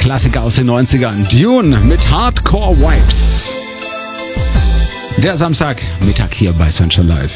Klassiker aus den 90ern. Dune mit Hardcore Vibes. Der Samstagmittag hier bei Sunshine Live.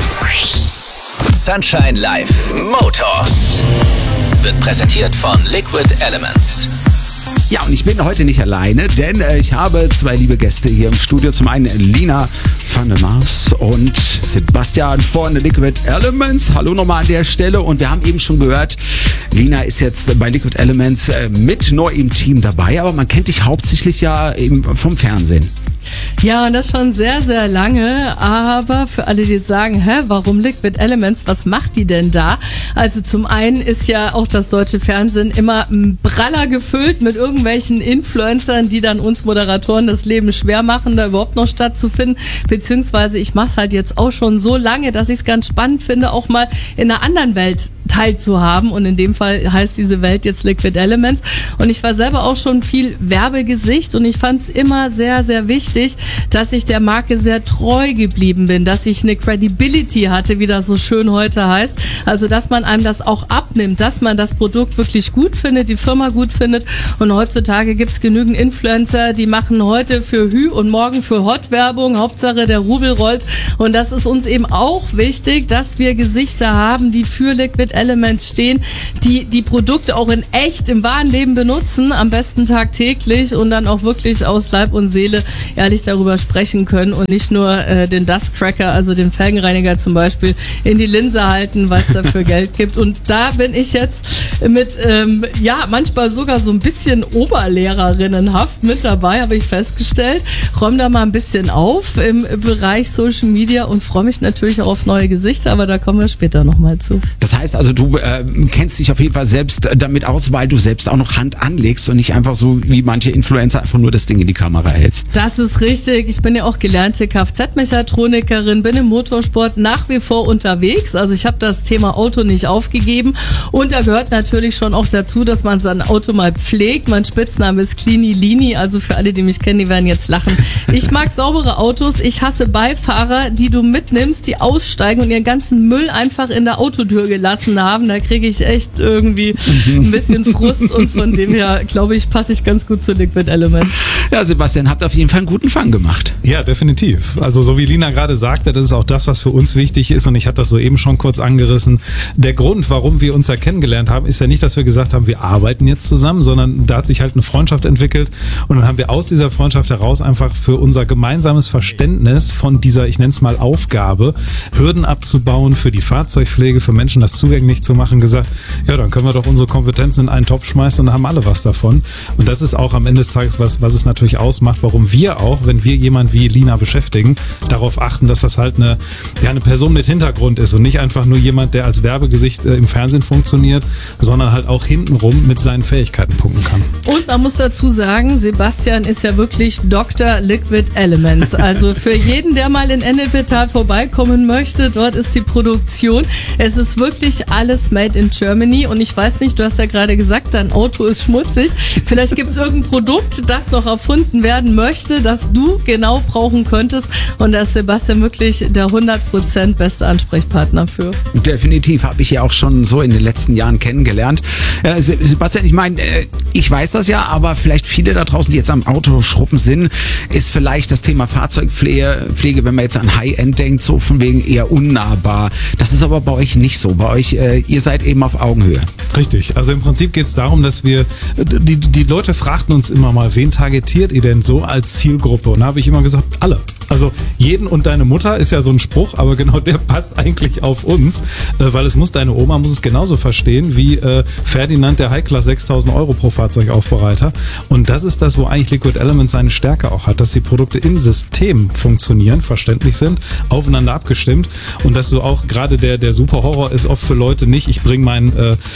Sunshine Live Motors wird präsentiert von Liquid Elements. Ja, und ich bin heute nicht alleine, denn ich habe zwei liebe Gäste hier im Studio. Zum einen Lina van der Mars und Sebastian von Liquid Elements. Hallo nochmal an der Stelle. Und wir haben eben schon gehört, Lina ist jetzt bei Liquid Elements mit neu im Team dabei, aber man kennt dich hauptsächlich ja eben vom Fernsehen. Ja, und das schon sehr, sehr lange. Aber für alle, die sagen, warum Liquid Elements, was macht die denn da? Also zum einen ist ja auch das deutsche Fernsehen immer praller gefüllt mit irgendwelchen Influencern, die dann uns Moderatoren das Leben schwer machen, da überhaupt noch stattzufinden. Beziehungsweise ich mache es halt jetzt auch schon so lange, dass ich es ganz spannend finde, auch mal in einer anderen Welt teilzuhaben. Und in dem Fall heißt diese Welt jetzt Liquid Elements. Und ich war selber auch schon viel Werbegesicht und ich fand es immer sehr, sehr wichtig, dass ich der Marke sehr treu geblieben bin, dass ich eine Credibility hatte, wie das so schön heute heißt. Also, dass man einem das auch abnimmt, dass man das Produkt wirklich gut findet, die Firma gut findet. Und heutzutage gibt's genügend Influencer, die machen heute für Hü und morgen für Hot Werbung. Hauptsache der Rubel rollt. Und das ist uns eben auch wichtig, dass wir Gesichter haben, die für Liquid Elements stehen, die die Produkte auch in echt, im wahren Leben benutzen, am besten tagtäglich und dann auch wirklich aus Leib und Seele ehrlich darüber sprechen können und nicht nur den Dust Cracker, also den Felgenreiniger zum Beispiel, in die Linse halten, weil es dafür Geld gibt. Und da bin ich jetzt mit, manchmal sogar so ein bisschen Oberlehrerinnenhaft mit dabei, habe ich festgestellt. Räume da mal ein bisschen auf im Bereich Social Media und freue mich natürlich auch auf neue Gesichter, aber da kommen wir später nochmal zu. Das heißt also, du kennst dich auf jeden Fall selbst damit aus, weil du selbst auch noch Hand anlegst und nicht einfach so wie manche Influencer einfach nur das Ding in die Kamera hältst. Das ist richtig. Ich bin ja auch gelernte Kfz-Mechatronikerin, bin im Motorsport nach wie vor unterwegs. Also ich habe das Thema Auto nicht aufgegeben. Und da gehört natürlich schon auch dazu, dass man sein Auto mal pflegt. Mein Spitzname ist Clini Lini. Also für alle, die mich kennen, die werden jetzt lachen. Ich mag saubere Autos. Ich hasse Beifahrer, die du mitnimmst, die aussteigen und ihren ganzen Müll einfach in der Autotür gelassen haben. Da kriege ich echt irgendwie ein bisschen Frust. Und von dem her, glaube ich, passe ich ganz gut zu Liquid Elements. Ja, Sebastian, habt auf jeden Fall einen guten Fang gemacht. Ja, definitiv. Also so wie Lina gerade sagte, das ist auch das, was für uns wichtig ist und ich hatte das soeben schon kurz angerissen. Der Grund, warum wir uns ja kennengelernt haben, ist ja nicht, dass wir gesagt haben, wir arbeiten jetzt zusammen, sondern da hat sich halt eine Freundschaft entwickelt und dann haben wir aus dieser Freundschaft heraus einfach für unser gemeinsames Verständnis von dieser, ich nenne es mal Aufgabe, Hürden abzubauen für die Fahrzeugpflege, für Menschen das zugänglich zu machen, gesagt, ja, dann können wir doch unsere Kompetenzen in einen Topf schmeißen und dann haben alle was davon. Und das ist auch am Ende des Tages was es natürlich ausmacht, warum wir auch, wenn wir jemanden wie Lina beschäftigen, darauf achten, dass das halt eine Person mit Hintergrund ist und nicht einfach nur jemand, der als Werbegesicht im Fernsehen funktioniert, sondern halt auch hintenrum mit seinen Fähigkeiten punkten kann. Und man muss dazu sagen, Sebastian ist ja wirklich Dr. Liquid Elements. Also für jeden, der mal in Ennepetal vorbeikommen möchte, dort ist die Produktion. Es ist wirklich alles made in Germany und ich weiß nicht, du hast ja gerade gesagt, dein Auto ist schmutzig. Vielleicht gibt es irgendein Produkt, das noch erfunden werden möchte, das du genau brauchen könntest und da ist Sebastian wirklich der 100% beste Ansprechpartner für. Definitiv, habe ich ja auch schon so in den letzten Jahren kennengelernt. Sebastian, ich meine, ich weiß das ja, aber vielleicht viele da draußen, die jetzt am Auto schruppen sind, ist vielleicht das Thema Fahrzeugpflege, wenn man jetzt an High-End denkt, so von wegen eher unnahbar. Das ist aber bei euch nicht so. Bei euch, ihr seid eben auf Augenhöhe. Richtig, also im Prinzip geht es darum, dass wir, die Leute fragten uns immer mal, wen targetiert ihr denn so als Zielgruppe? Und da habe ich immer gesagt, alle. Also jeden und deine Mutter ist ja so ein Spruch, aber genau der passt eigentlich auf uns, weil deine Oma muss es genauso verstehen wie Ferdinand, der High-Class 6.000 € pro Fahrzeugaufbereiter. Und das ist das, wo eigentlich Liquid Elements seine Stärke auch hat, dass die Produkte im System funktionieren, verständlich sind, aufeinander abgestimmt und dass du auch, gerade der Superhorror ist oft für Leute nicht, ich bringe mein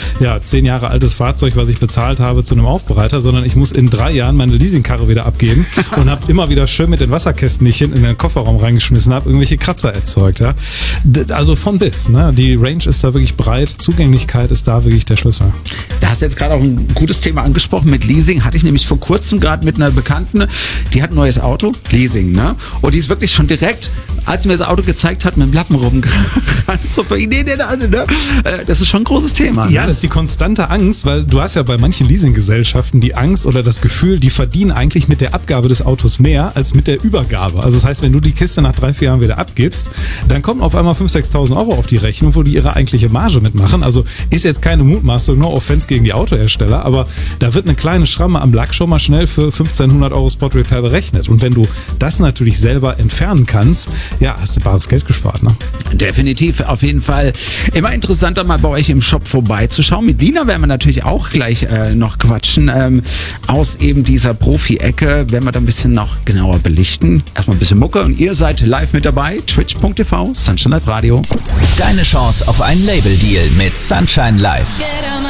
10 Jahre altes Fahrzeug, was ich bezahlt habe, zu einem Aufbereiter, sondern ich muss in 3 Jahren meine Leasingkarre wieder abgeben und habe immer wieder schön mit den Wasserkästen, die ich hinten in den Kofferraum reingeschmissen habe, irgendwelche Kratzer erzeugt. Ja? Also von bis. Ne? Die Range ist da wirklich breit, Zugänglichkeit ist da wirklich der Schlüssel. Da hast du jetzt gerade auch ein gutes Thema angesprochen mit Leasing. Hatte ich nämlich vor kurzem gerade mit einer Bekannten, die hat ein neues Auto, Leasing, ne? Und die ist wirklich schon direkt, als sie mir das Auto gezeigt hat, mit dem Lappen rumgerannt. So, ne? Das ist schon ein großes Thema. Ja, das ist die konstante Angst, weil du hast ja bei manchen Leasinggesellschaften die Angst oder das Gefühl, die verdienen eigentlich mit der Abgabe des Autos mehr als mit der Übergabe. Also das heißt, wenn du die Kiste nach 3-4 Jahren wieder abgibst, dann kommen auf einmal 5.000, 6.000 Euro auf die Rechnung, wo die ihre eigentliche Marge mitmachen. Also ist jetzt keine Mutmaßung, no offense gegen die Autohersteller, aber da wird eine kleine Schramme am Lack schon mal schnell für 1.500 Euro Spot Repair berechnet. Und wenn du das natürlich selber entfernen kannst, ja, hast du bares Geld gespart, ne? Definitiv, auf jeden Fall. Immer interessanter, mal bei euch im Shop vorbeizuschauen. Mit Lina werden wir natürlich auch gleich noch quatschen. Aus eben dieser Profi-Ecke werden wir da ein bisschen noch genauer belichten. Erstmal ein bisschen Mucke und ihr seid live mit dabei. Twitch.tv, Sunshine Live Radio. Deine Chance auf einen Label-Deal mit Sunshine Live.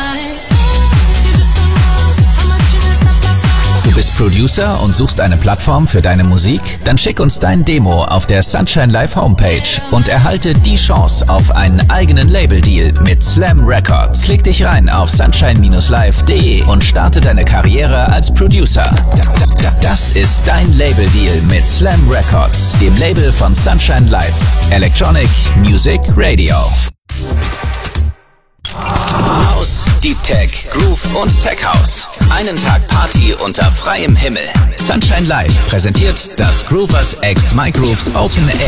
Du bist Producer und suchst eine Plattform für deine Musik? Dann schick uns dein Demo auf der Sunshine Live Homepage und erhalte die Chance auf einen eigenen Label-Deal mit Slam Records. Klick dich rein auf sunshine-live.de und starte deine Karriere als Producer. Das ist dein Label-Deal mit Slam Records, dem Label von Sunshine Live. Electronic Music Radio. House, Deep Tech, Groove und Tech House. Einen Tag Party unter freiem Himmel. Sunshine Live präsentiert das Groovers X My Grooves Open Air.